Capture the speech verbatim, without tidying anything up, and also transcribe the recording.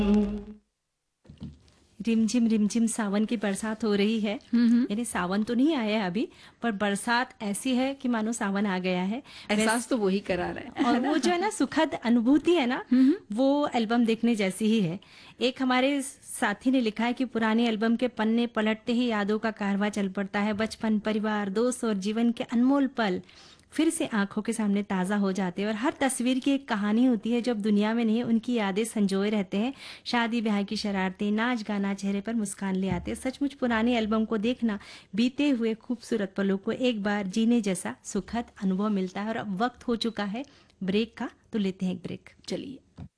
रिमझिम रिमझिम सावन की बरसात हो रही है। यानी सावन तो नहीं आया है अभी, पर बरसात ऐसी है कि मानो सावन आ गया है। एहसास तो वही करा रहा है और वो जो है ना सुखद अनुभूति है ना, वो एल्बम देखने जैसी ही है। एक हमारे साथी ने लिखा है कि पुरानी एल्बम के पन्ने पलटते ही यादों का कारवां चल पड़ता है। बचपन, परिवार, दोस्त और जीवन के अनमोल पल फिर से आंखों के सामने ताज़ा हो जाते हैं। और हर तस्वीर की एक कहानी होती है। जब दुनिया में नहीं, उनकी यादें संजोए रहते हैं। शादी ब्याह की शरारतें, नाच गाना, चेहरे पर मुस्कान ले आते हैं। सचमुच पुरानी एल्बम को देखना बीते हुए खूबसूरत पलों को एक बार जीने जैसा सुखद अनुभव मिलता है। और अब वक्त हो चुका है ब्रेक का, तो लेते हैं एक ब्रेक। चलिए।